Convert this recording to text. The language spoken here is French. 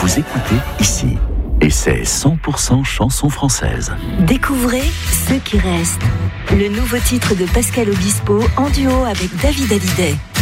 Vous écoutez ici. Et c'est 100% chanson française. Découvrez Ceux qui restent. Le nouveau titre de Pascal Obispo en duo avec David Hallyday.